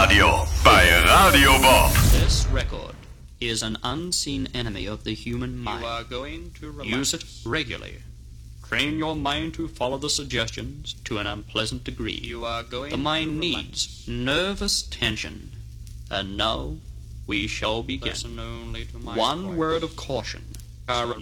Radio bei Radio Bob. This record is an unseen enemy of the human mind. You are going to use it regularly. Train your mind to follow the suggestions to an unpleasant degree. The mind needs nervous tension. And now we shall begin. One word of caution. Our